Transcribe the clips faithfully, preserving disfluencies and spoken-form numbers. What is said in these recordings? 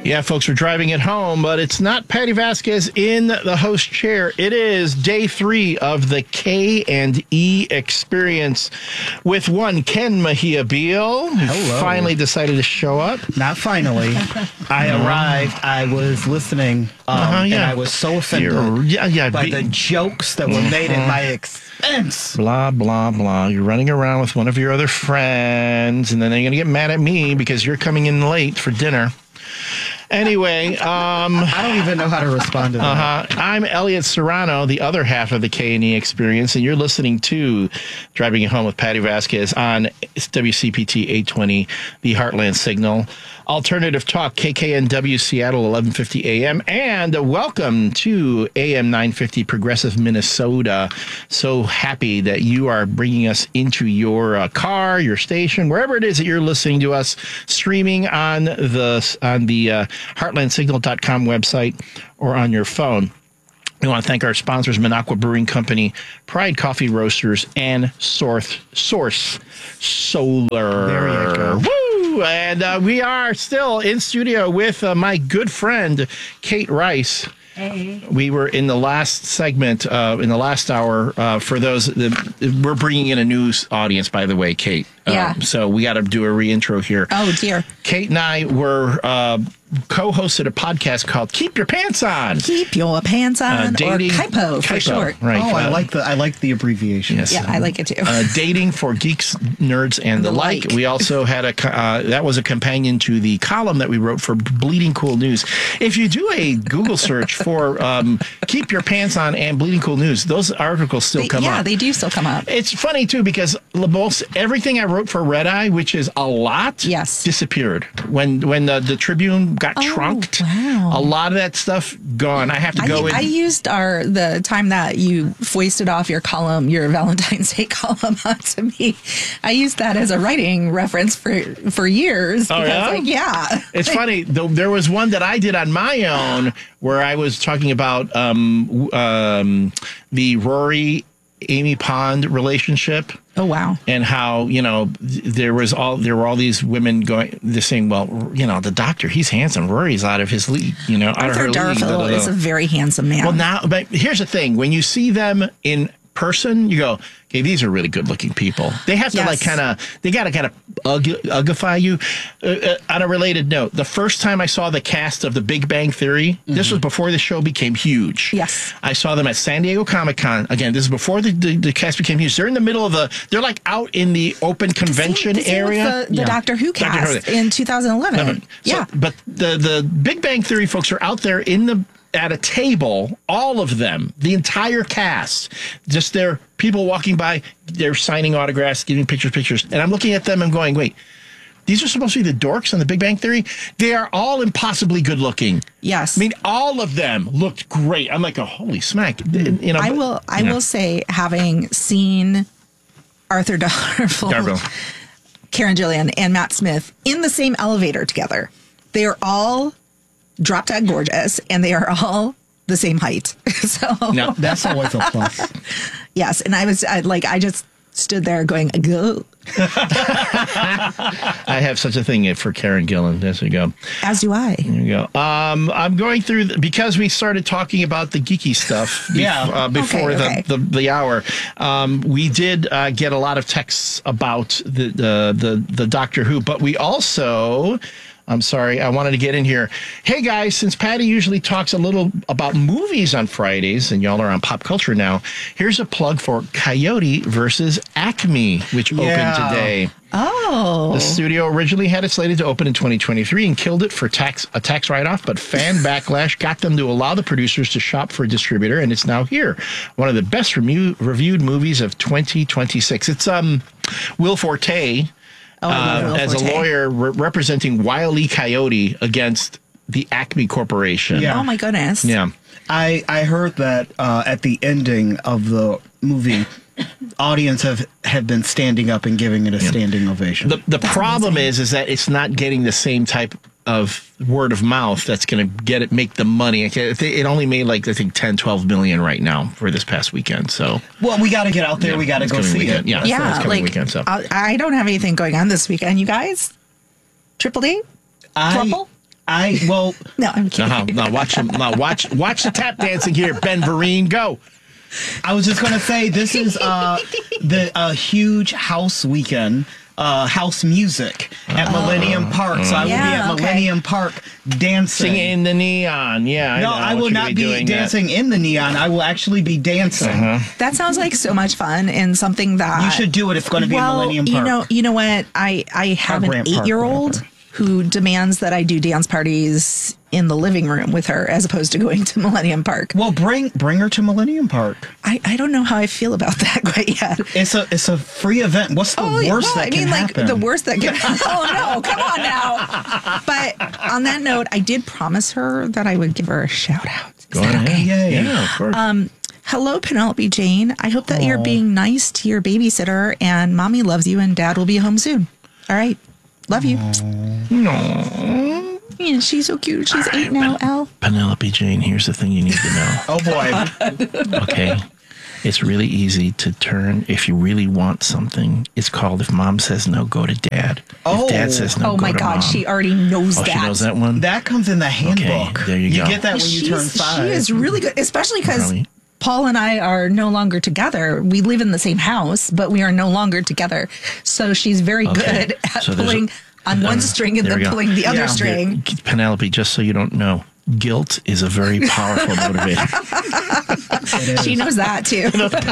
Yeah, folks are driving it home, but it's not Patty Vasquez in the host chair. It is day three of the K and E experience with one Ken Mejia Beal, who Hello. finally decided to show up. Not finally. I arrived. I was listening, um, Uh-huh, yeah. and I was so offended You're- yeah, yeah, by be- the jokes that were made at my expense. Blah, blah, blah. You're running around with one of your other friends, and then they're going to get mad at me because you're coming in late for dinner. Anyway, um, I don't even know how to respond to that. uh-huh. I'm Elliot Serrano, the other half of the K and E experience, and you're listening to Driving It Home with Patty Vasquez on W C P T eight twenty, the Heartland Signal. Alternative Talk, K K N W Seattle, eleven fifty A M. And welcome to A M nine fifty Progressive Minnesota. So happy that you are bringing us into your uh, car, your station, wherever it is that you're listening to us, streaming on the on the uh, heartland signal dot com website or on your phone. We want to thank our sponsors, Minocqua Brewing Company, Pride Coffee Roasters, and Source, Source Solar. There you go. Woo! And uh, we are still in studio with uh, my good friend, Kate Rice. Hey. We were in the last segment, uh, in the last hour, uh, for those, that, we're bringing in a news audience, by the way, Kate. Yeah. Uh, so we got to do a reintro here. Oh, dear. Kate and I were uh, co-hosted a podcast called Keep Your Pants On. Keep your pants on, Uh, dating- or KYPO for KYPO, short. right. Oh, I uh, like the I like the abbreviation. Yes. Yeah, I like it too. uh, dating for geeks, nerds, and the, The like. like. We also had a co- uh, that was a companion to the column that we wrote for Bleeding Cool News. If you do a Google search for um, "Keep Your Pants On" and Bleeding Cool News, those articles still They- come yeah, up. they do still come up. It's funny too because most everything I wrote for Red Eye, which is a lot, Yes. disappeared when when the, the Tribune got Oh, trunked. wow. A lot of that stuff gone. I have to I, go in. I used our the time that you foisted off your column, your Valentine's Day column onto me. I used that as a writing reference for for years. Oh, because, yeah? like, yeah. It's funny, though. There was one that I did on my own where I was talking about um, w- um, the Rory Amy Pond relationship. Oh, wow. And how, you know, th- there was all there were all these women going, they're saying, well, you know, the doctor, he's handsome. Rory's out of his league, you know, out of her Arthur league. da, da, Darvill da. is a very handsome man. Well, now, but here's the thing: when you see them in person, you go, "Okay, these are really good-looking people." They have to Yes. like kind of, they got to kind of ug- ugify you. Uh, uh, on a related note, the first time I saw the cast of The Big Bang Theory, this was before the show became huge. Yes. I saw them at San Diego Comic Con. Again, this is before the, the the cast became huge. They're in the middle of the, they're like out in the open convention Same- same with area. The, the Yeah. Doctor Who Doctor Who. cast in two thousand eleven. So- Yeah. but the the Big Bang Theory folks are out there in the at a table, all of them, the entire cast, just there, people walking by, they're signing autographs, giving pictures, pictures, and I'm looking at them and going, wait, these are supposed to be the dorks on the Big Bang Theory? They are all impossibly good looking. Yes. I mean, all of them looked great. I'm like, oh, holy smack! You know, I but- will. I you know. will say, having seen Arthur Darvill, Darvill. Karen Gillian, and Matt Smith in the same elevator together, they are all drop dead gorgeous, and they are all the same height. So No. That's always a plus. yes, and I was I, like, I just stood there going, go. I have such a thing for Karen Gillan. There you go. As do I. There you go. Um, I'm going through the, because we started talking about the geeky stuff. bef- Yeah. uh, before Okay, okay. The, the the hour, um, we did uh, get a lot of texts about the the the, the Doctor Who, but we also. I'm sorry, I wanted to get in here. Hey guys, since Patty usually talks a little about movies on Fridays, and y'all are on pop culture now, here's a plug for Coyote versus Acme, which Yeah. opened today. Oh. The studio originally had it slated to open in twenty twenty-three and killed it for tax a tax write-off, but fan backlash got them to allow the producers to shop for a distributor, and it's now here. One of the best remu- reviewed movies of twenty twenty-six. It's um Will Forte Oh, I love uh, Will as a Forte. lawyer re- representing Wile E. Coyote against the Acme Corporation. Yeah. Oh my goodness. Yeah. I I heard that uh, at the ending of the movie, audience have have been standing up and giving it a standing ovation. The the problem is is that it's not getting the same type of word of mouth that's going to get it make the money. It it only made like I think ten, twelve million right now for this past weekend. So well, we got to get out there. Yeah, we got to it's go coming see weekend. it. Yeah, it's Yeah, coming like weekend. So I, I don't have anything going on this weekend. You guys, triple D, I, triple. I well, No, I'm kidding. No, no, watch him. No, watch, watch the tap dancing here, Ben Vereen. Go. I was just gonna say this is uh the uh, huge house weekend. Uh, house music at Millennium Park, so I will Yeah, be at okay. Millennium Park dancing. Singing in the neon. Yeah. No, know. I want will you to not be doing that. dancing in the neon. I will actually be dancing. Uh-huh. That sounds like so much fun and something that You should do it. It's going to be well, at Millennium Park. you know, you know what? I I have an Grant Park, eight-year-old whatever. who demands that I do dance parties in the living room with her as opposed to going to Millennium Park. Well, bring bring her to Millennium Park. I, I don't know how I feel about that quite yet. It's a it's a free event. What's the Oh, worst well, that I can mean, like happen? the worst that can. Oh no! Come on now. But on that note, I did promise her that I would give her a shout out. Is Go that ahead. okay? Yay. Yeah, of course. Um, hello, Penelope Jane. I hope that you're being nice to your babysitter, and mommy loves you, and dad will be home soon. All right, love you. no. Yeah, she's so cute. She's eight now. Al. Penelope Jane, here's the thing you need to know. Oh boy. Okay. It's really easy to turn if you really want something. It's called if mom says no, go to dad. Oh. If dad says no, Oh go my to God, mom. she already knows Oh, that. she knows that one? That comes in the handbook. there you go. get that when you She's- turn five. She is really good, especially because Probably. Paul and I are no longer together. We live in the same house, but we are no longer together. So she's very Okay. good at So there's pulling a- on one string and There then we go. pulling the other Yeah. string. Penelope, just so you don't know, guilt is a very powerful motivator. It She is. knows that too.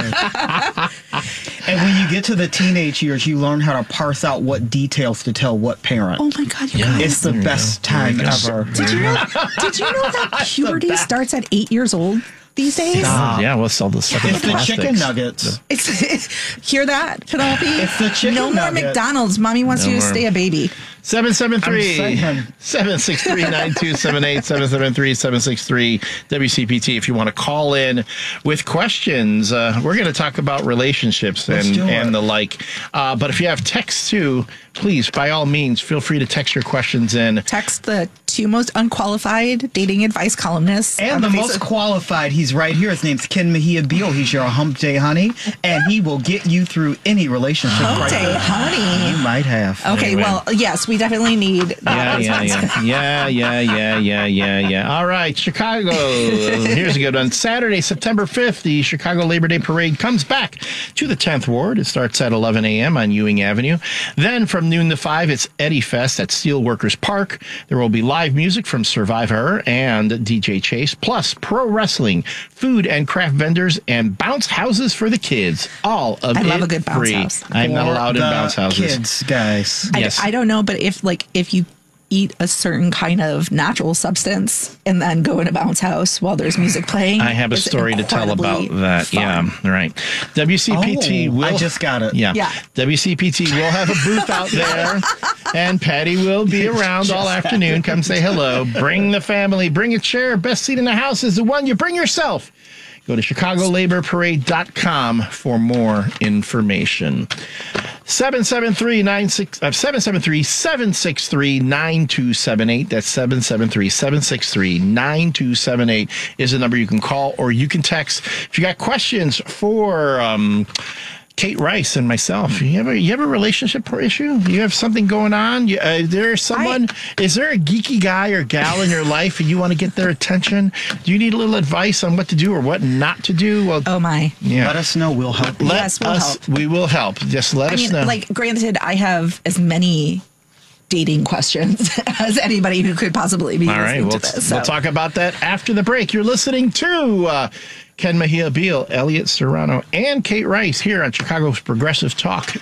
And when you get to the teenage years, you learn how to parse out what details to tell what parent. Oh my God, you Yeah. guys. It's the There you best go. There you time go. ever. Did you know? Did you know that puberty best. starts at eight years old these days? Stop. Yeah, we'll sell the stuff in It's the plastics. chicken nuggets. It's hear that, Penelope? It's the chicken No more nuggets. McDonald's. Mommy wants No you to more. stay a baby. seven seven three, I'm saying. seven six three, nine two seven eight, seven seven three, seven six three, W C P T if you want to call in with questions. Uh, we're going to talk about relationships Let's and, do it. and the like. Uh, but if you have texts too, please, by all means, feel free to text your questions in. Text the two most unqualified dating advice columnists. on And the most Facebook. qualified, he's right here. His name's Ken Mejia Beal. He's your hump day honey, and he will get you through any relationship Hump day crisis honey. you might have. Okay, Anyway. well, yes, we definitely need Yeah, that yeah, response. yeah, yeah, yeah, yeah, yeah, yeah, yeah. All right, Chicago. Here's a good one. Saturday, September fifth, the Chicago Labor Day Parade comes back to the tenth Ward. It starts at eleven a.m. on Ewing Avenue. Then from noon to five, it's Eddie Fest at Steelworkers Park. There will be live music from Survivor and D J Chase, plus pro wrestling, food and craft vendors, and bounce houses for the kids. All of I it love a good bounce free. house. I'm not For allowed in the bounce houses. Kids, guys. I, Yes. I don't know, but if like if you eat a certain kind of natural substance and then go in a bounce house while there's music playing, I have a it's story to tell about incredibly that. fun. Yeah, right. W C P T Oh, will. I just got it. Yeah. Yeah. W C P T will have a booth out there, and Patty will be around all afternoon. Come say hello. Bring the family. Bring a chair. Best seat in the house is the one you bring yourself. Go to chicago labor parade dot com for more information. seven seven three, nine six, uh, seven seven three, seven six three, nine two seven eight. That's seven seven three, seven six three, nine two seven eight is the number you can call, or you can text. If you got questions for um, Kate Rice and myself, you have a you have a relationship issue? You have something going on? You, uh, there's someone, is there a geeky guy or gal in your life and you want to get their attention? Do you need a little advice on what to do or what not to do? Well, Oh my. yeah. Let us know. We'll help you. Let Yes, we'll us, help. we will help. Just let I us mean, know. like, granted, I have as many dating questions as anybody who could possibly be All right, listening we'll, to this. we'll so. talk about that after the break. You're listening to uh, Ken Mejia Beal, Elliot Serrano, and Kate Rice here on Chicago's Progressive Talk,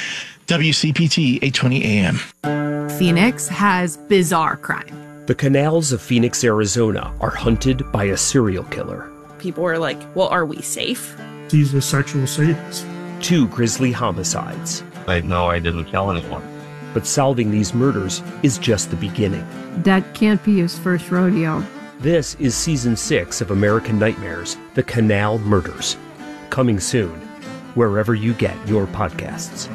W C P T eight twenty A M. Phoenix has bizarre crime. The canals of Phoenix, Arizona are hunted by a serial killer. People were like, well, are we safe? He's a sexual sadist. Two grisly homicides. I know I didn't kill anyone. But solving these murders is just the beginning. That can't be his first rodeo. This is season six of American Nightmares, The Canal Murders. Coming soon, wherever you get your podcasts.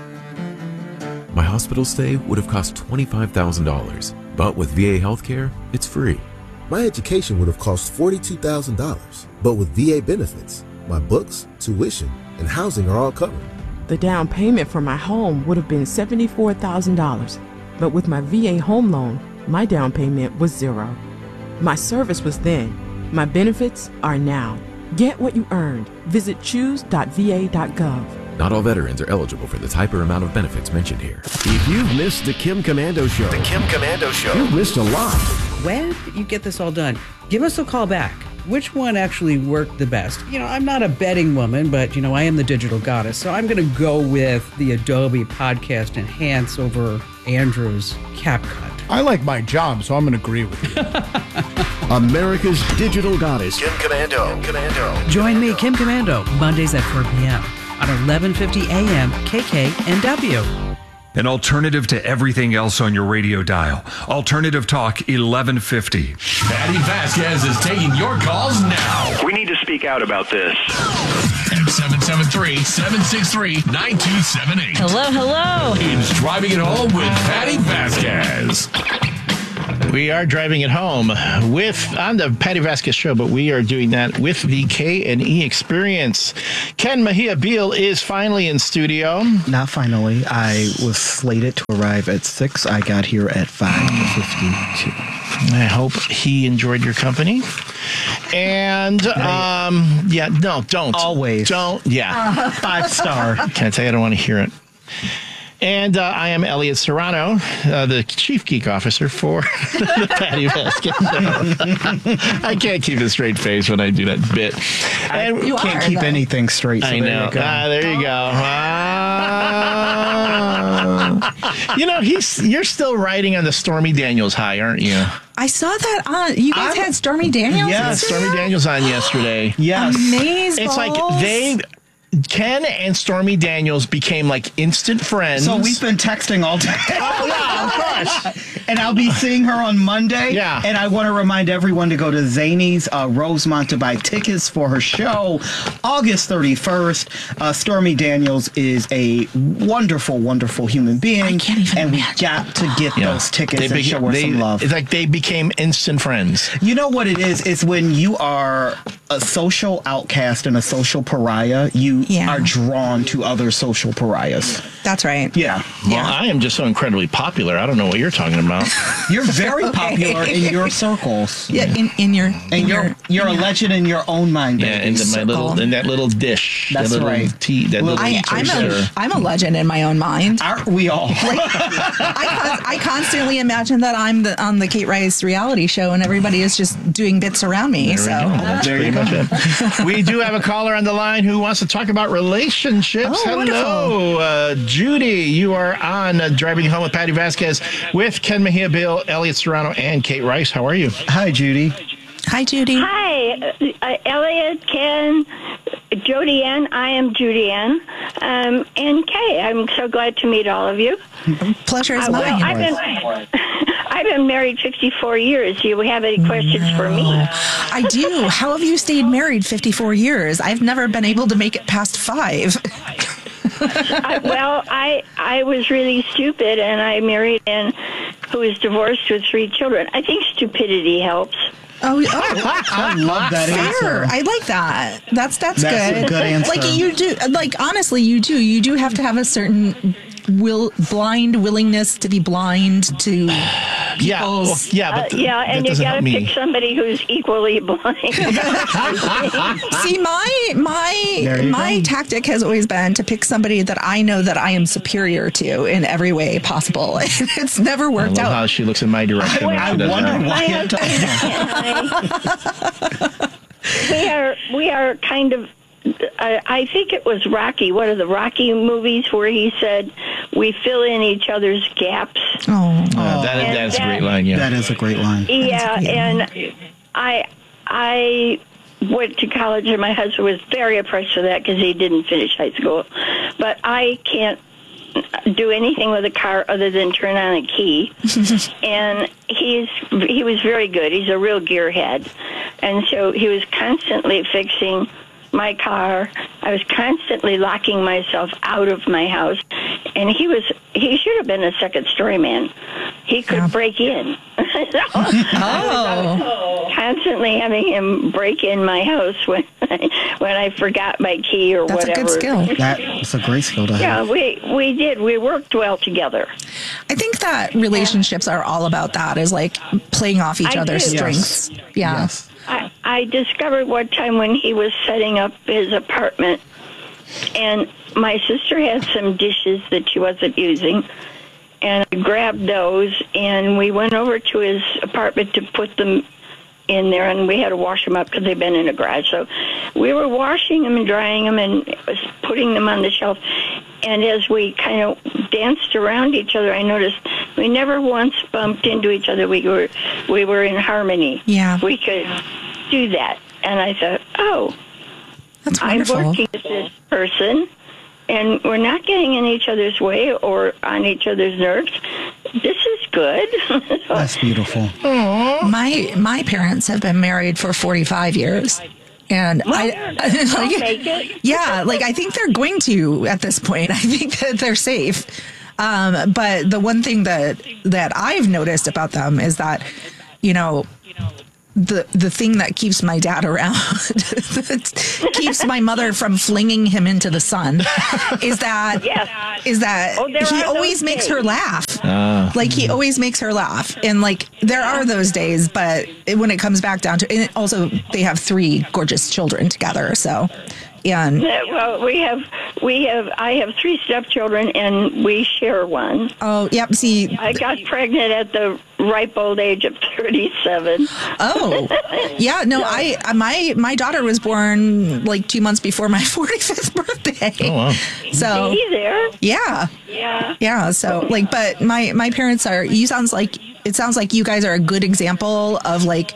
My hospital stay would have cost twenty-five thousand dollars, but with V A healthcare, it's free. My education would have cost forty-two thousand dollars, but with V A benefits, my books, tuition, and housing are all covered. The down payment for my home would have been seventy-four thousand dollars, but with my V A home loan, My down payment was zero. My service was then. My benefits are now. Get what you earned. Visit choose dot v a dot gov. Not all veterans are eligible for the type or amount of benefits mentioned here. If you've missed the Kim Komando Show, The Kim Komando Show, you've missed a lot. When you get this all done, give us a call back. Which one actually worked the best? You know, I'm not a betting woman, but, you know, I am the digital goddess. So I'm going to go with the Adobe Podcast Enhance over Andrew's CapCut. I like my job, so I'm going to agree with you. America's digital goddess. Kim Komando. Kim Komando. Join me, Kim Komando, Mondays at four p.m. on eleven fifty a.m. K K N W. An alternative to everything else on your radio dial. Alternative Talk eleven fifty. Patty Vasquez is taking your calls now. We need to speak out about this. At seven seven three, seven six three, nine two seven eight. Hello, hello. It's Driving It Home with Patty Vasquez. We are driving it home with on the Patty Vasquez Show, but we are doing that with the K and E Experience. Ken Mejia Beal is finally in studio. Not finally. I was slated to arrive at six. I got here at five fifty-two. I hope he enjoyed your company. And, um, yeah, no, don't. Always. Don't, yeah. Five star. Can't say I don't want to hear it. And uh, I am Elliot Serrano, uh, the Chief Geek Officer for the Patty Vasquez Show. I can't keep a straight face when I do that bit. And I you can't are, keep though. anything straight. So I know. There you, ah, there you go. Ah. You know, he's you're still riding on the Stormy Daniels high, aren't you? I saw that on. You guys I'm, had Stormy Daniels? Yeah, Stormy Daniels on yesterday. Yes. Amazing. It's like they... Ken and Stormy Daniels became like instant friends. So we've been texting all day. Oh, yeah, of course. And I'll be seeing her on Monday. Yeah. And I want to remind everyone to go to Zany's uh, Rosemont to buy tickets for her show August thirty-first. Uh, Stormy Daniels is a wonderful, wonderful human being. I can't even And we imagine. got to get Yeah. those tickets They and beca- show her they- some love. It's like they became instant friends. You know what it is? It's when you are a social outcast and a social pariah, you Yeah. are drawn to other social pariahs. That's right. Yeah. Well, Yeah. I am just so incredibly popular. I don't know what you're talking about. You're very Okay. popular in your circles. Yeah, in, in your. And in you're your, you're a yeah. legend in your own mind, Yeah, baby. in the, my Circle. little in that little dish. That's that little right. Tea, that little I, I'm, toaster. a, I'm a legend in my own mind. Aren't we all? I, con- I constantly imagine that I'm the, on the Kate Rice reality show and everybody is just doing bits around me. There so we go. That's There pretty you much go. it. We do have a caller on the line who wants to talk about relationships. Oh, Hello, uh, Judy. You are on uh, Driving Home with Patty Vasquez with Ken Mejia Bill, Elliot Serrano, and Kate Rice. How are you? Hi, Judy. Hi, Judy. Hi, uh, Elliot, Ken, Jody Ann. I am Judy Ann. Um, and Kay, I'm so glad to meet all of you. Pleasure is Uh, well, mine. I've been, I've been married fifty-four years. Do you have any questions for me? I do. How have you stayed married fifty-four years? I've never been able to make it past five. I, well, I I was really stupid, and I married a man who was divorced with three children. I think stupidity helps. Oh, oh. I love that Fair. answer. I like that. That's that's, That's good. a good answer. Like you do. Like honestly, you do. You do have to have a certain will blind willingness to be blind to people's. Yeah, well, yeah, but Uh, th- yeah, that and you doesn't got to help me. pick somebody who's equally blind. See, my my There you my go. tactic has always been to pick somebody that I know that I am superior to in every way possible. It's never I worked love out. how she looks in my direction. when I she does wonder that. why My it husband and I, we are we are kind of. I, I think it was Rocky, one of the Rocky movies, where he said, "We fill in each other's gaps." Oh, Uh, that, And that's a that- great line. Yeah. That is a great line. Yeah, great. and I I went to college, and my husband was very impressed with that because he didn't finish high school. But I can't do anything with a car other than turn on a key. And he's he was very good. He's a real gearhead, and so he was constantly fixing my car. I was constantly locking myself out of my house, and he was he should have been a second story man. He could Yeah. break in. So I was Oh. constantly having him break in my house when I when I forgot my key or That's whatever. a good skill. That's a great skill to have. Yeah, we we did. We worked well together. I think that relationships are all about that, is like playing off each I other's do. strengths. Yeah. Yes. I, I discovered one time when he was setting up his apartment, and my sister had some dishes that she wasn't using, and I grabbed those, and we went over to his apartment to put them in there, and we had to wash them up because they'd been in the garage. So we were washing them and drying them and putting them on the shelf. And as we kind of danced around each other, I noticed we never once bumped into each other. We were we were in harmony. Yeah. We could do that. And I thought, oh, That's I'm wonderful. working with this person, and we're not getting in each other's way or on each other's nerves. This is good. That's beautiful. My my parents have been married for forty-five years. And I, I'll like, make it. yeah, like I think they're going to at this point. I think that they're safe. Um, but the one thing that that I've noticed about them is that, you know, the the thing that keeps my dad around, that keeps my mother from flinging him into the sun, is that Yes. is that Oh, there he are always those makes days. her laugh. Ah. Like he always makes her laugh, and like there are those days, but it, when it comes back down to, and it also they have three gorgeous children together, so and Uh, Well, we have we have I have three stepchildren, and we share one. oh yep, see, I got pregnant at the ripe old age of thirty-seven. oh yeah, no, I my my daughter was born like two months before my forty-fifth birthday. Oh, wow. So See there? yeah, Yeah. yeah, so like, but my my parents are. You sounds like it sounds like you guys are a good example of like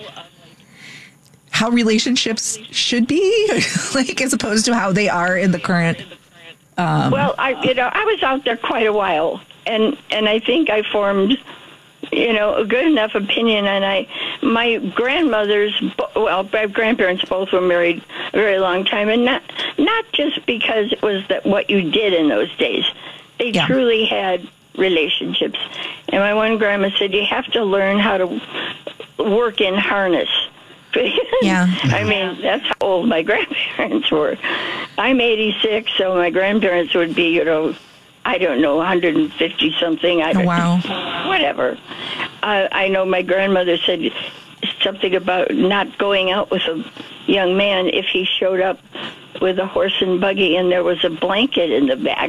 how relationships should be, like as opposed to how they are in the current. Um, Well, I you know I was out there quite a while, and and I think I formed, you know, a good enough opinion. And I, my grandmothers, bo- well, my grandparents both were married a very long time, and not not just because it was that what you did in those days. They Yeah. truly had relationships. And my one grandma said, you have to learn how to work in harness. Yeah. I mean, that's how old my grandparents were. I'm eighty-six, so my grandparents would be, you know, I don't know, one hundred fifty something. I Oh, don't, wow. Whatever. Uh, I know my grandmother said something about not going out with a young man if he showed up with a horse and buggy and there was a blanket in the back.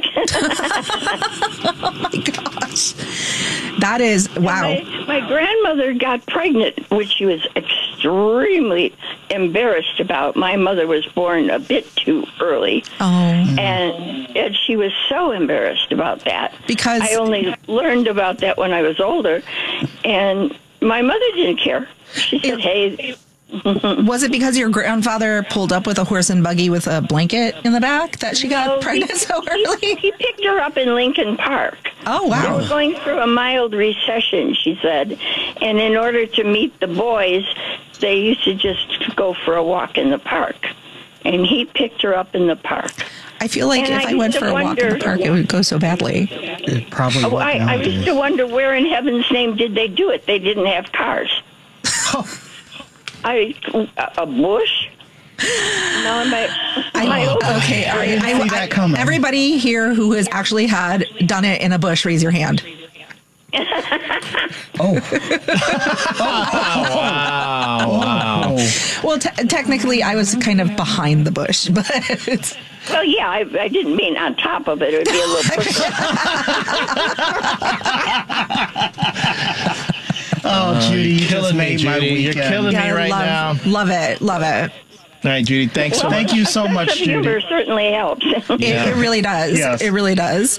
oh my gosh, that is wow. My, my grandmother got pregnant, which she was extremely embarrassed about. My mother was born a bit too early. Oh, And, and she was so embarrassed about that. Because- I only learned about that when I was older. And my mother didn't care. She said, hey... was it because your grandfather pulled up with a horse and buggy with a blanket in the back that she got No, pregnant he, so he- early? He picked her up in Lincoln Park. Oh, They wow. were going through a mild recession, she said. And in order to meet the boys, they used to just go for a walk in the park. And he picked her up in the park. I feel like And if I I, went used for to a walk in the wonder- park, it would go so badly. It probably Oh, would I, I nowadays. used to wonder where in heaven's name did they do it? They didn't have cars. I a, a bush. No, my, my old- Okay, all right. I didn't see that coming. Everybody here who has actually had done it in a bush, raise your hand. Oh. Wow. Wow. Well, te- technically, I was kind of behind the bush, but it's, Well, yeah, I, I didn't mean on top of it. It would be a little. Oh, Judy, you killing just me, made my Judy. You're weekend. killing me yeah, right love, now. love it, love it. All right, Judy, thanks so Well, much. Thank you so much, sense of humor Judy. certainly helps. It, Yeah. it really does. Yes. It really does.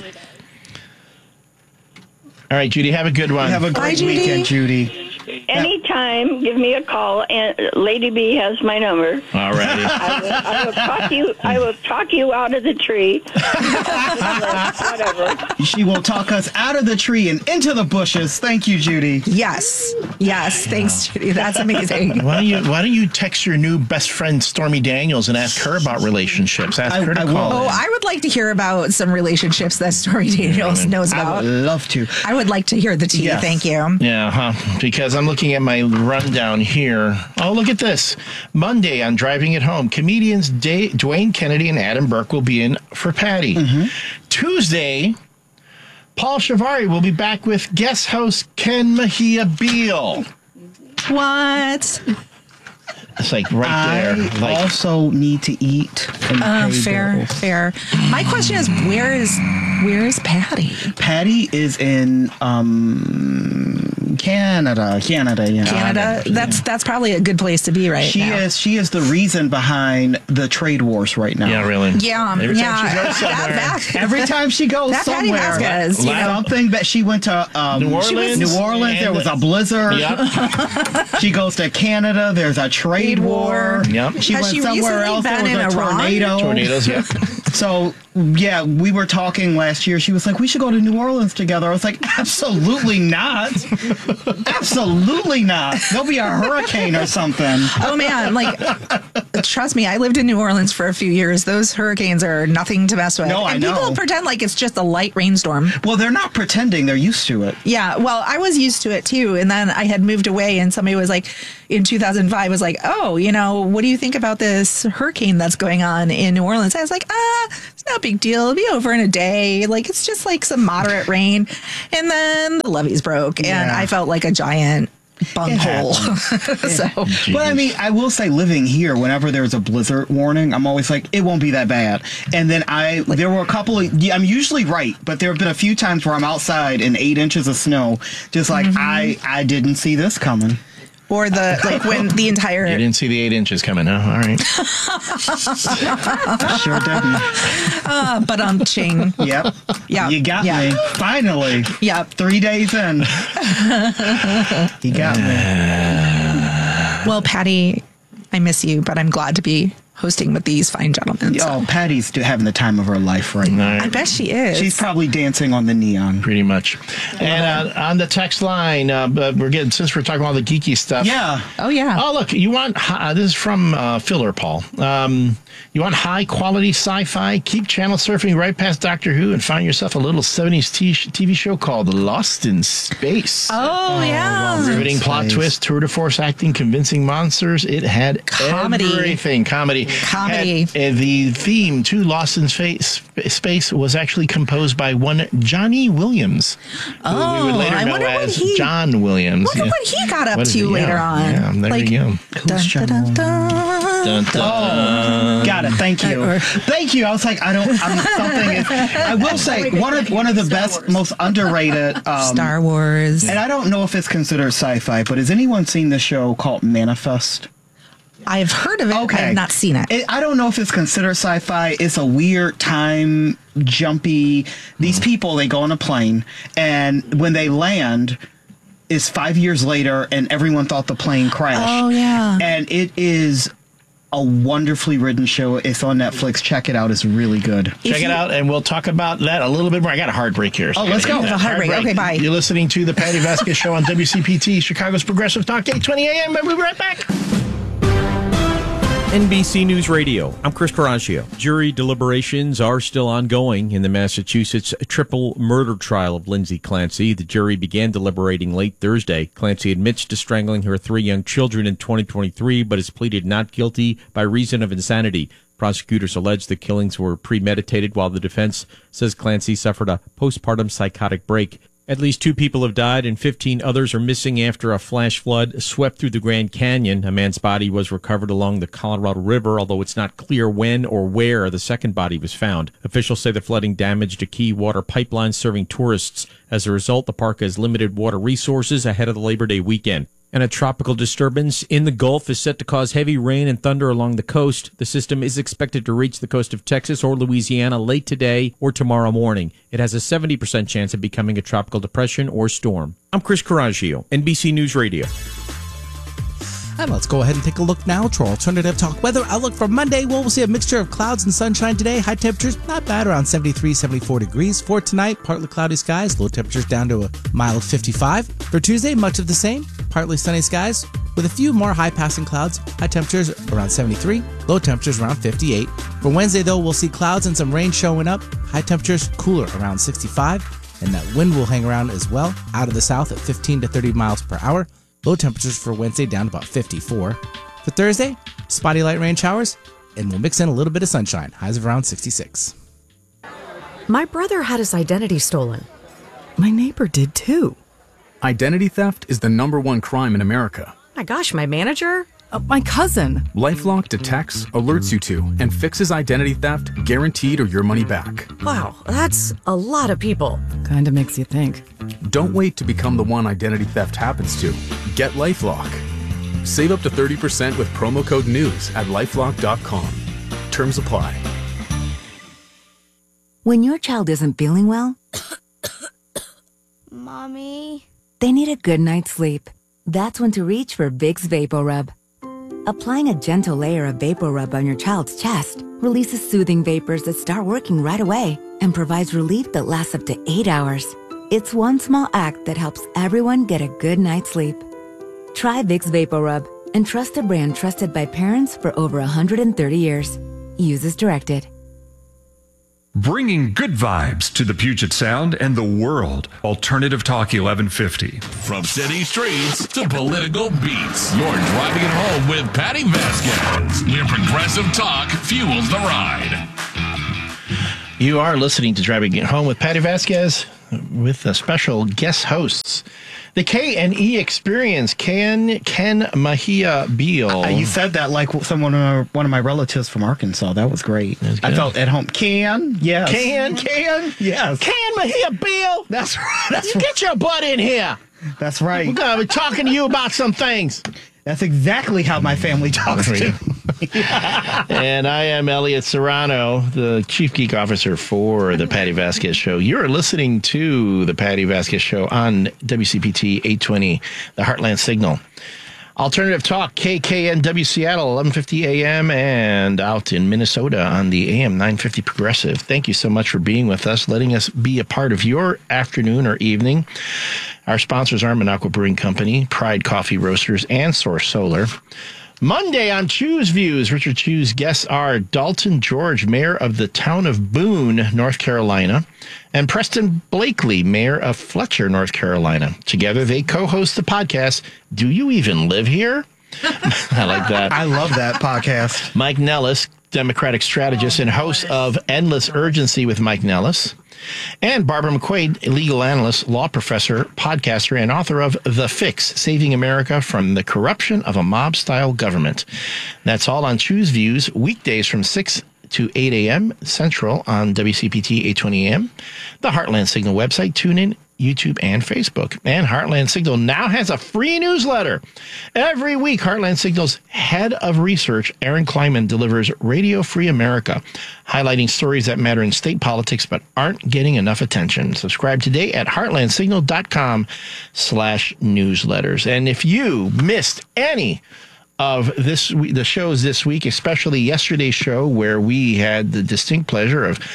All right, Judy, have a good one. Have a Bye, great Judy. weekend, Judy. Anytime, give me a call, and Lady B has my number. All righty. I will, I will talk you. I will talk you out of the tree. Whatever. She will talk us out of the tree and into the bushes. Thank you, Judy. Yes, yes. Thanks, Judy. That's amazing. Why don't you Why don't you text your new best friend Stormy Daniels and ask her about relationships? Ask I- her to I call. will. Oh, in. I would like to hear about some relationships that Stormy Daniels knows I about. would love to. I would like to hear the tea. Yes. Thank you. Yeah, huh? Because I'm looking at my rundown here. Oh, look at this. Monday on Driving It Home, comedians Day- Dwayne Kennedy and Adam Burke will be in for Patty. Mm-hmm. Tuesday, Paul Shivari will be back with guest host Ken Mejia Beal. What? It's like right there. I Like, also need to eat. And Uh, pay fair, bills. fair. My question is, where is where is Patty? Patty is in um, Canada. Canada, yeah. Canada. That's that's probably a good place to be right She now. is. She is the reason behind the trade wars right now. yeah, really. Yeah, Every time yeah. she goes somewhere. That- that- Every time she goes That Patty somewhere, Vasquez, you know. something that she went to um, New Orleans. New Orleans, there and- was a blizzard. Yep. She goes to Canada. There's a trade war. Yep. She Has went she somewhere recently else. There been was in a Iran? tornado. Tornadoes, yep. So yeah, we were talking last year. She was like, "We should go to New Orleans together." I was like, "Absolutely not! Absolutely not! There'll be a hurricane or something." Oh man, like trust me, I lived in New Orleans for a few years. Those hurricanes are nothing to mess with. No, I and know. people pretend like it's just a light rainstorm. Well, they're not pretending; they're used to it. Yeah, well, I was used to it too, and then I had moved away, and somebody was like, in two thousand five, was like, "Oh, you know, what do you think about this hurricane that's going on in New Orleans?" I was like, "Ah, it's no big deal. It'll be over in a day. Like, it's just like some moderate rain." And then the levees broke, and Yeah. I felt like a giant bum It hole. happens. So, But I mean, I will say, living here, whenever there's a blizzard warning, I'm always like, it won't be that bad. And then I, there were a couple of, yeah, I'm usually right, but there have been a few times where I'm outside in eight inches of snow, just like I, I didn't see this coming. or the like when the entire You didn't see the eight inches coming, huh? All right. Sure didn't. uh, but um ching. Yep. Yeah. You got Yeah. me. Finally. Yep. Three days in. You got me. Well, Patty, I miss you, but I'm glad to be hosting with these fine gentlemen. So. Oh, Patty's do- having the time of her life right now. I bet she is. She's probably dancing on the neon. Pretty much. And uh, on the text line, uh, but we're getting, since we're talking about all the geeky stuff. Yeah. Oh, yeah. Oh, look, you want, hi- this is from uh, Filler Paul. Um, you want high quality sci fi? Keep channel surfing right past Doctor Who and find yourself a little seventies t- T V show called Lost in Space. Oh, yeah. Riveting plot twist, tour de force acting, convincing monsters. It had Comedy. everything. Comedy. Comedy. Had, uh, the theme to Lost in Space, Space was actually composed by one Johnny Williams. Oh, who we would later I know wonder what as he- John Williams. Wonder Yeah. what he got up What is to it? later Yeah. on. Yeah, there Like, we go. Dun, dun, dun, dun. Dun, dun. Oh, got it. Thank you. Thank you. I was like, I don't. I'm something. Is, I will say one of one of the best, most underrated um, Star Wars. And I don't know if it's considered sci-fi, but has anyone seen the show called Manifest? I've heard of it. Okay. I have not seen it. it. I don't know if it's considered sci-fi. It's a weird time jumpy. These people, they go on a plane, and when they land, it's five years later, and everyone thought the plane crashed. Oh, yeah. And it is a wonderfully written show. It's on Netflix. Check it out. It's really good. Check it out, and we'll talk about that a little bit more. I got a hard break here. so Oh, I gotta let's hit go. that. A hard break. Okay, bye. You're listening to the Patty Vasquez Show on W C P T, Chicago's Progressive Talk, eight twenty a.m. We'll be right back. N B C News Radio. I'm Chris Caraccio. Jury deliberations are still ongoing in the Massachusetts triple murder trial of Lindsay Clancy. The jury began deliberating late Thursday. Clancy admits to strangling her three young children in twenty twenty-three, but has pleaded not guilty by reason of insanity. Prosecutors allege the killings were premeditated, while the defense says Clancy suffered a postpartum psychotic break. At least two people have died and fifteen others are missing after a flash flood swept through the Grand Canyon. A man's body was recovered along the Colorado River, although it's not clear when or where the second body was found. Officials say the flooding damaged a key water pipeline serving tourists. As a result, the park has limited water resources ahead of the Labor Day weekend. And a tropical disturbance in the Gulf is set to cause heavy rain and thunder along the coast. The system is expected to reach the coast of Texas or Louisiana late today or tomorrow morning. It has a seventy percent chance of becoming a tropical depression or storm. I'm Chris Caraccio, N B C News Radio. And let's go ahead and take a look now to our alternative talk weather outlook for Monday. Well, we'll see a mixture of clouds and sunshine today. High temperatures, not bad, around seventy-three, seventy-four degrees. For tonight, partly cloudy skies, low temperatures down to a mild fifty-five. For Tuesday, much of the same, partly sunny skies with a few more high-passing clouds. High temperatures around seventy-three, low temperatures around fifty-eight. For Wednesday, though, we'll see clouds and some rain showing up. High temperatures cooler around sixty-five, and that wind will hang around as well, out of the south at fifteen to thirty miles per hour. Low temperatures for Wednesday down to about fifty-four. For Thursday, spotty light rain showers, and we'll mix in a little bit of sunshine. Highs of around sixty-six. My brother had his identity stolen. My neighbor did too. Identity theft is the number one crime in America. My gosh, my manager? Uh, my cousin. LifeLock detects, alerts you to, and fixes identity theft guaranteed or your money back. Wow, that's a lot of people. Kinda makes you think. Don't wait to become the one identity theft happens to. Get LifeLock. Save up to thirty percent with promo code NEWS at lifelock dot com. Terms apply. When your child isn't feeling well, Mommy, they need a good night's sleep. That's when to reach for Vicks VapoRub. Applying a gentle layer of VapoRub on your child's chest releases soothing vapors that start working right away and provides relief that lasts up to eight hours. It's one small act that helps everyone get a good night's sleep. Try Vicks VapoRub and trust a brand trusted by parents for over one hundred thirty years. Use as directed. Bringing good vibes to the Puget Sound and the world. Alternative Talk eleven fifty. From city streets to political beats, you're driving it home with Patty Vasquez. Where progressive talk fuels the ride. You are listening to Driving It Home with Patty Vasquez with a special guest hosts. The K and E Experience, Ken Ken Mejia Beal. Uh, you said that like someone, uh, one of my relatives from Arkansas. That was great. I felt at home. Ken, yes. Ken, Ken, yes. Ken Mejia Beal. That's right. That's you right. Get your butt in here. That's right. We're going to be talking to you about some things. That's exactly how my family talks to. And I am Elliot Serrano, the Chief Geek Officer for the Patty Vasquez Show. You're listening to the Patty Vasquez Show on W C P T eight twenty, the Heartland Signal. Alternative Talk, K K N W Seattle, eleven fifty A M, and out in Minnesota on the A M nine fifty Progressive. Thank you so much for being with us, letting us be a part of your afternoon or evening. Our sponsors are Minocqua Brewing Company, Pride Coffee Roasters, and Source Solar. Monday on Choose Views, Richard Choose guests are Dalton George, Mayor of the town of Boone, North Carolina, and Preston Blakely, Mayor of Fletcher, North Carolina. Together, they co-host the podcast, Do You Even Live Here? I like that. I love that podcast. Mike Nellis, Democratic strategist and host of Endless Urgency with Mike Nellis. And Barbara McQuaid, legal analyst, law professor, podcaster, and author of The Fix, Saving America from the Corruption of a Mob-Style Government. That's all on Choose Views, weekdays from six to eight A M Central on W C P T eight twenty A M, the Heartland Signal website, TuneIn, YouTube, and Facebook. And Heartland Signal now has a free newsletter. Every week, Heartland Signal's head of research, Aaron Kleinman, delivers Radio Free America, highlighting stories that matter in state politics but aren't getting enough attention. Subscribe today at heartlandsignal.com slash newsletters. And if you missed any of this the shows this week, especially yesterday's show where we had the distinct pleasure of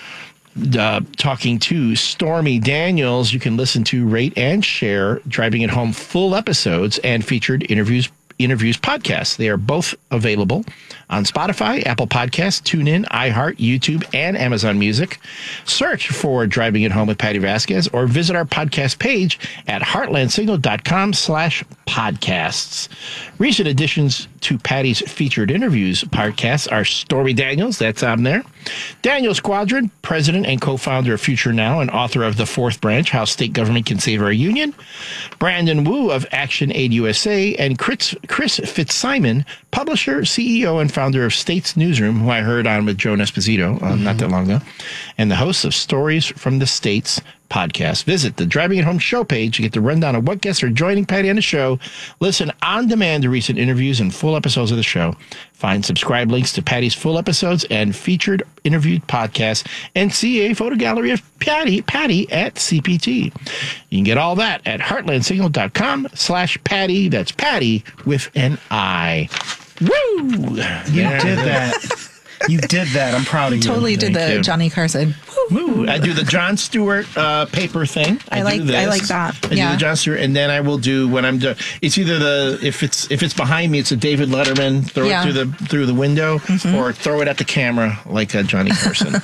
Uh, talking to Stormy Daniels, you can listen to, rate, and share Driving It Home full episodes and featured interviews interviews podcasts. They are both available on Spotify, Apple Podcasts, TuneIn, iHeart, YouTube, and Amazon Music. Search for Driving It Home with Patty Vasquez or visit our podcast page at heartlandsignal.com slash podcasts. Recent additions to Patty's featured interviews podcasts are Stormy Daniels, that's on there. Daniel Squadron, president and co-founder of Future Now and author of The Fourth Branch, How State Government Can Save Our Union. Brandon Wu of Action Aid U S A, and Chris, Chris Fitzsimon, publisher, C E O, and founder of States Newsroom, who I heard on with Joan Esposito uh, mm-hmm. not that long ago, and the host of Stories from the States podcast. Visit the Driving It Home show page to get the rundown of what guests are joining Patty on the show. Listen on demand to recent interviews and full episodes of the show. Find subscribe links to Patty's full episodes and featured interviewed podcasts, and see a photo gallery of Patty, Patty at C P T. You can get all that at heartlandsignal.com slash Patty. That's Patty with an I. Woo! You did that. You did that. I'm proud of you. Totally did Thank the you. Johnny Carson. Woo. I do the John Stewart uh, paper thing. I do like- I this. like that. I Yeah. do the John Stewart, and then I will do when I'm done. It's either the if it's if it's behind me, it's a David Letterman, throw Yeah. it through the through the window, or throw it at the camera like a Johnny Carson.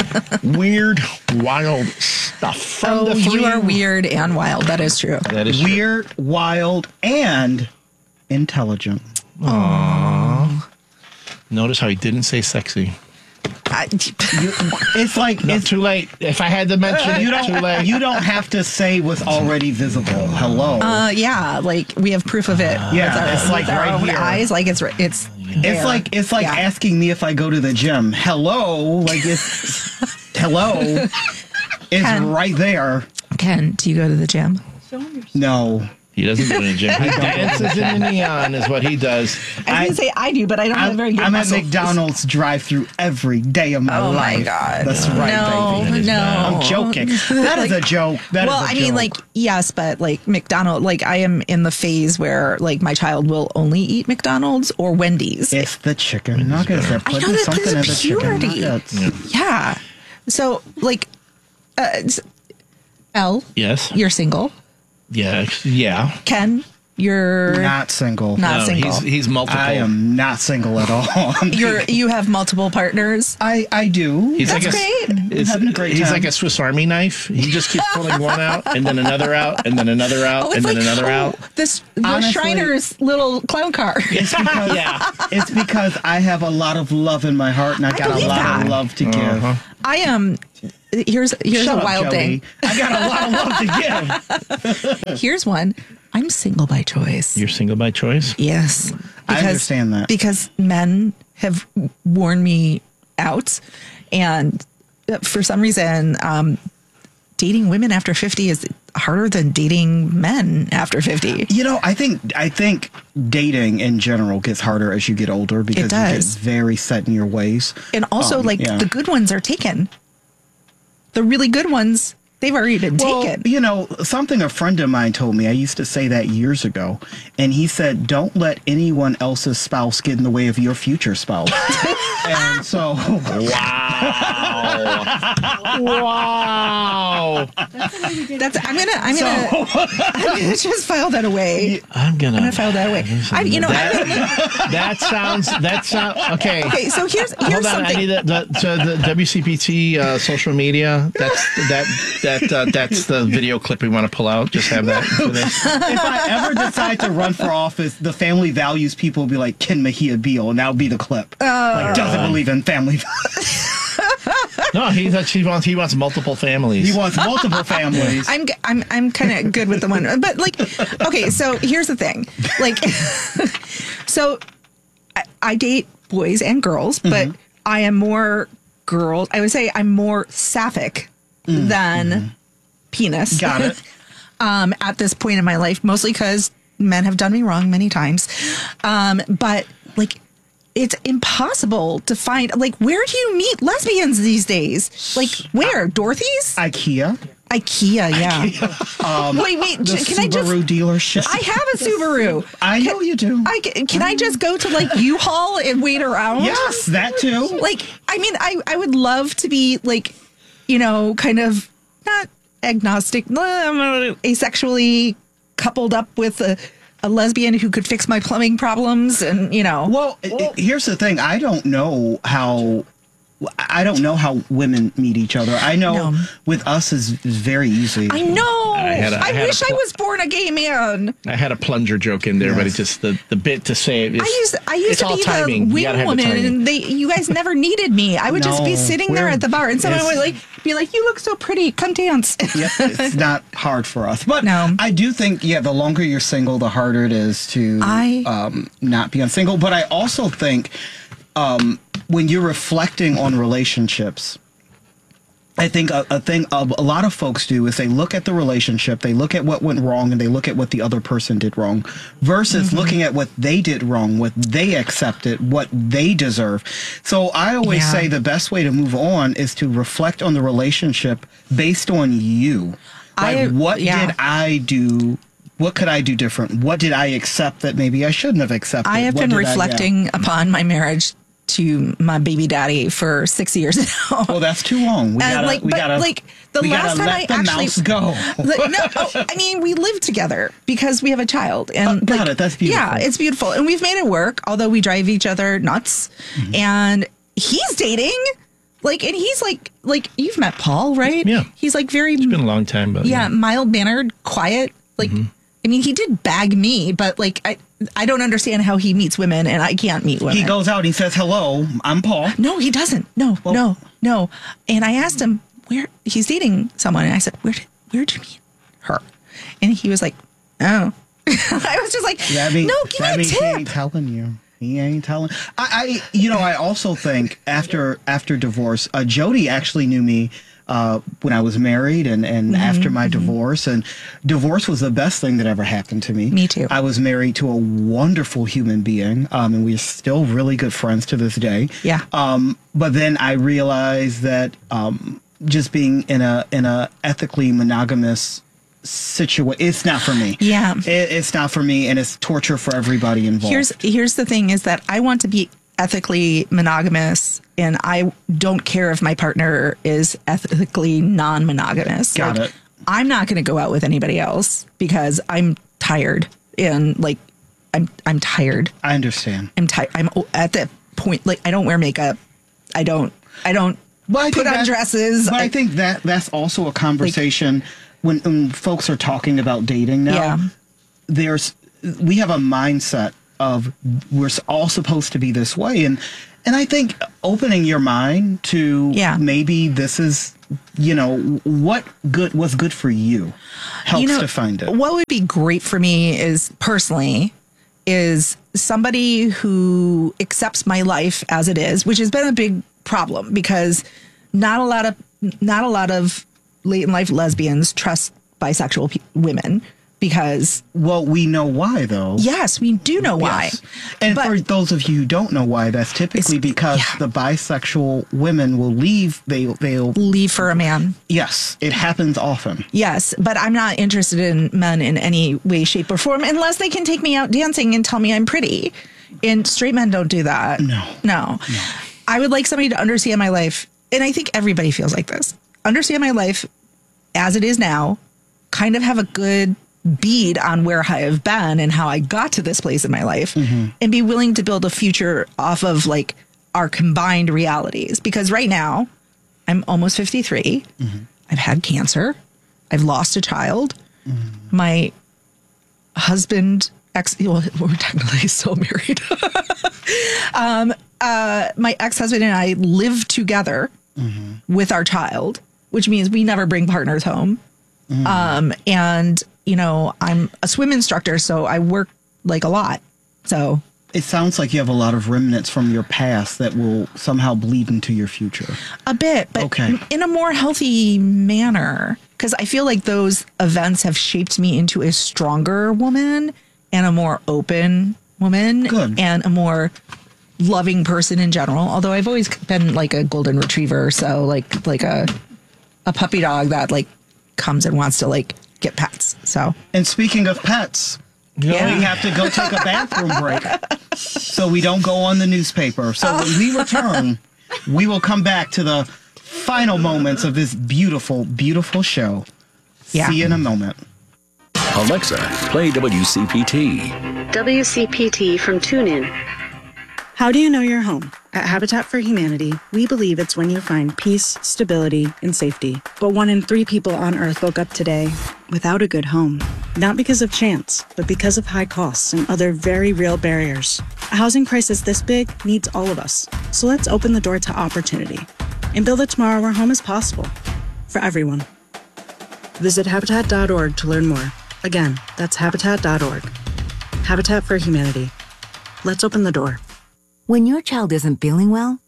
Weird, wild stuff. From Oh, the three, you are weird and wild. That is true. That is true. Weird, wild, and intelligent. Aww. Notice how he didn't say sexy. I, You, it's like No, it's too late. If I had to mention it, you too don't late. you don't have to say what's already visible. Hello. uh, yeah, like we have proof of it. Yeah, with our, it's like with our right own here. eyes. Like it's it's. It's there. like it's like Yeah. asking me if I go to the gym. Hello, like it's hello. It's Ken. right there. Ken, do you go to the gym? No. He doesn't go to the gym. He dances in the neon is what he does. I was going to say I do, but I don't have I'm, very good I'm at muscles. McDonald's drive-through every day of my Oh my life. God. That's right, No, baby. no. I'm joking. That is Like- a joke. That well, is a I mean, joke. like, yes, but like McDonald's, like I am in the phase where like my child will only eat McDonald's or Wendy's. It's the chicken nuggets. They're I know putting that something in the plays chicken purity. nuggets. Yeah. So, like, uh, it's- Elle, Yes. you're single. Yeah. Yeah. Ken, you're Not single. not No, single. He's, he's multiple. I am not single at all. I'm You're you have multiple partners. I, I do. He's That's like a, great. it's- having a great he's time. like a Swiss Army knife. He just keeps pulling one out, and then another out, and then another out, Oh, and it's then like another oh, out. this the Honestly- Shriner's little clown car. It's because, Yeah. it's because I have a lot of love in my heart and I, I got a believe lot that. of love to give. Uh-huh. I am. Here's here's Shut a up, wild Jody. thing. I got a lot of love to give. Here's one. I'm single by choice. You're single by choice. Yes. I understand that. Because men have worn me out. And for some reason, um, dating women after fifty is harder than dating men after fifty. You know, I think I think dating in general gets harder as you get older because you get does. very set in your ways. And also, Um, like, yeah. the good ones are taken. The really good ones, they've already been Well, taken. you know, something a friend of mine told me, I used to say that years ago, and he said, don't let anyone else's spouse get in the way of your future spouse. And so... Wow. Wow. That's I'm gonna I'm gonna I'm gonna just file that away. I'm gonna, I'm gonna file that away. I, you know, that, I, that sounds that sounds okay. okay. So here's Hold here's on, something. I need the, the, so the W C P T uh, social media. That's that that uh, that's the video clip we want to pull out. Just have that for this. If I ever decide to run for office, the family values people will be like Ken Mejia Beal, and that would be the clip. like, doesn't believe in family values. No, he he wants he wants multiple families. He wants multiple families. I'm g- I'm I'm kind of good with the one, but like, okay. So here's the thing, like, so I, I date boys and girls, but I am more girls. I would say I'm more sapphic than penis. Got it. um, at this point in my life, mostly because men have done me wrong many times. Um, but like, it's impossible to find, like, where do you meet lesbians these days? Like, where? Dorothy's? IKEA. IKEA, yeah. Um, Wait, wait, the can I just? Subaru dealership. I have a Subaru. I know you do. I ca- can I just go to like U-Haul and wait around? Yes, that too. Like, I mean, I I would love to be like, you know, kind of not agnostic, um, asexually coupled up with a, a lesbian who could fix my plumbing problems, and you know. Well, i- here's the thing. I don't know how. I don't know how women meet each other. I know No. with us is, is very easy. I know. I I, had a- I had a wish I pl- was born a gay man. I had a plunger joke in there, but it's just the, the bit to say it is. I used I used it's to all be timing. the You gotta wing have the woman, timing. and they you guys never needed me. I would just be No, sitting there we're- at the bar, and someone it's- would like be like, "You look so pretty. Come dance." Yeah, it's not hard for us. But No. I do think, yeah, the longer you're single, the harder it is to I- um, not be unsingle. But I also think um, when you're reflecting on relationships, I think a, a thing a, a lot of folks do is they look at the relationship, they look at what went wrong, and they look at what the other person did wrong, versus looking at what they did wrong, what they accepted, what they deserve. So I always Yeah. say the best way to move on is to reflect on the relationship based on you. Like, I- what yeah. did I do? What could I do different? What did I accept that maybe I shouldn't have accepted? I have What been did I- yeah. reflecting upon my marriage to my baby daddy for six years now. Well, that's too long. We And, gotta, like, we but, gotta, like, the we last gotta time let I the actually- mouse go. Like, no, oh, I mean, we live together because we have a child. And Oh, got like, it. That's beautiful. Yeah, it's beautiful. And we've made it work, although we drive each other nuts. Mm-hmm. And he's dating. Like, and he's like, like, you've met Paul, right? Yeah. He's like very, It's been a long time, but yeah, mild mannered, quiet. Like, Mm-hmm. I mean, he did bag me, but like, I, I don't understand how he meets women and I can't meet women. He goes out and he says, hello, I'm Paul. No, he doesn't. No, no, no. And I asked him where he's dating someone, and I said, "Where did where did you meet her?" And he was like, "Oh." I was just like, That mean, "No, give that me a means he tip." ain't telling you. He ain't telling. I, I, you know, I also think after after divorce, uh, Jody actually knew me uh, when I was married and, and Mm-hmm, after my divorce. And divorce was the best thing that ever happened to me. Me too. I was married to a wonderful human being, um, and we're still really good friends to this day. Yeah. Um, but then I realized that um, just being in a in a ethically monogamous situation, it's not for me. Yeah. It, it's not for me, and it's torture for everybody involved. Here's here's the thing: is that I want to be ethically monogamous, and I don't care if my partner is ethically non-monogamous. Got Like, it. I'm not going to go out with anybody else because I'm tired, and like, I'm I'm tired. I understand. I'm tired. I'm o- at that point. Like, I don't wear makeup. I don't. I don't But I put think on that- dresses. But I, I- think that that's also a conversation when, when folks are talking about dating now. Yeah. There's we have a mindset of we're all supposed to be this way, and and I think opening your mind to Yeah. maybe this is you know what good what's good for you helps You know, to find it. What would be great for me is personally is somebody who accepts my life as it is, which has been a big problem because not a lot of not a lot of late in life lesbians trust bisexual pe- women because well we know why though. Yes, we do know why. Yes. And But- for those of you who don't know why, that's typically because the bisexual women will leave. They they'll leave for a man. Yes, it happens often. Yes, but I'm not interested in men in any way, shape, or form unless they can take me out dancing and tell me I'm pretty. And straight men don't do that. No. No. I would like somebody to understand my life. And I think everybody feels like this. Understand my life as it is now, kind of have a good bead on where I have been and how I got to this place in my life, and be willing to build a future off of like our combined realities. Because right now, I'm almost fifty-three. I've had cancer. I've lost a child. My husband, ex, well, we're technically still married. um, uh, my ex-husband and I live together with our child, which means we never bring partners home. Um, and you know, I'm a swim instructor, so I work like a lot. So It sounds like you have a lot of remnants from your past that will somehow bleed into your future. a bit, but Okay. in a more healthy manner, because I feel like those events have shaped me into a stronger woman and a more open woman Good. and a more loving person in general. Although I've always been like a golden retriever, so like like a a puppy dog that like comes and wants to like get pets. So And speaking of pets, Yeah. we have to go take a bathroom break so we don't go on the newspaper. So when we return, we will come back to the final moments of this beautiful, beautiful show. Yeah. See you in a moment. Alexa, play W C P T. W C P T from TuneIn. How do you know you're home? At Habitat for Humanity, we believe it's when you find peace, stability, and safety. But one in three people on Earth woke up today without a good home. Not because of chance, but because of high costs and other very real barriers. A housing crisis this big needs all of us. So let's open the door to opportunity and build a tomorrow where home is possible for everyone. Visit Habitat dot org to learn more. Again, that's Habitat dot org. Habitat for Humanity. Let's open the door. When your child isn't feeling well,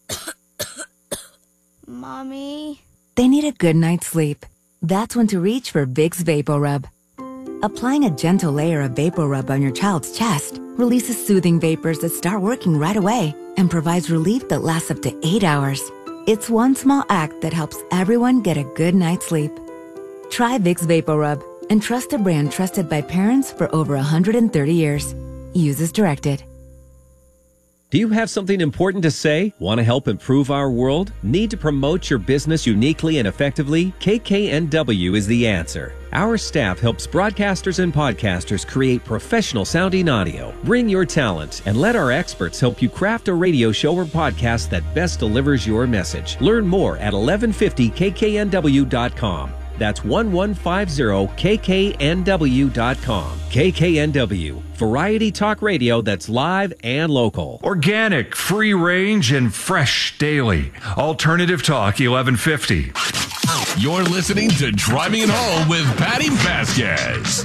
Mommy. they need a good night's sleep. That's when to reach for Vicks VapoRub. Applying a gentle layer of VapoRub on your child's chest releases soothing vapors that start working right away and provides relief that lasts up to eight hours. It's one small act that helps everyone get a good night's sleep. Try Vicks VapoRub and trust a brand trusted by parents for over one hundred thirty years. Use as directed. Do you have something important to say? Want to help improve our world? Need to promote your business uniquely and effectively? K K N W is the answer. Our staff helps broadcasters and podcasters create professional sounding audio. Bring your talent and let our experts help you craft a radio show or podcast that best delivers your message. Learn more at eleven fifty K K N W dot com. That's eleven fifty K K N W dot com. K K N W, variety talk radio that's live and local. Organic, free range, and fresh daily. Alternative Talk eleven fifty. You're listening to Driving It Home with Patty Vasquez.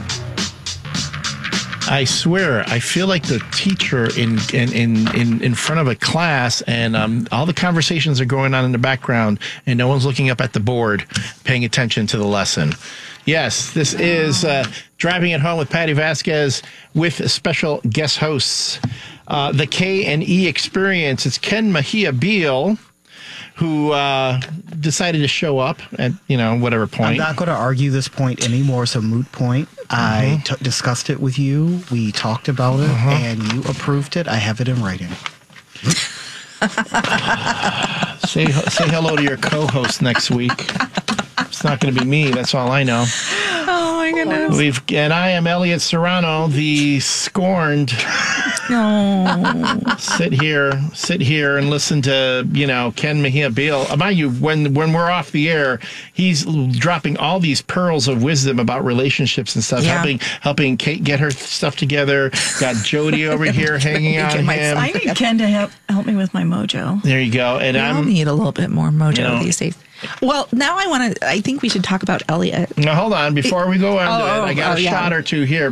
I swear, I feel like the teacher in in in in, in front of a class, and um, all the conversations are going on in the background, and no one's looking up at the board, paying attention to the lesson. Yes, this is uh, Driving It Home with Patty Vasquez with special guest hosts, uh, the K and E Experience. It's Ken Mejia Beal, who uh, decided to show up at, you know, whatever point. I'm not going to argue this point anymore. It's a moot point. Mm-hmm. I t- discussed it with you. We talked about it, uh-huh. and you approved it. I have it in writing. say say hello to your co-host next week. It's not going to be me. That's all I know. Oh my goodness. We've and I am Elliot Serrano, the scorned. No. sit here, sit here, and listen to you know Ken Mejia Beal. About you, when when we're off the air, he's dropping all these pearls of wisdom about relationships and stuff, yeah. helping helping Kate get her stuff together. Got Jody over here hanging on him. I need Ken to help help me with my mojo. There you go. And we I'm all need a little bit more mojo you know, these days. Well, now I want to. I think we should talk about Elliot. Now hold on, before we go on oh, to it, I got oh, a yeah. shot or two here.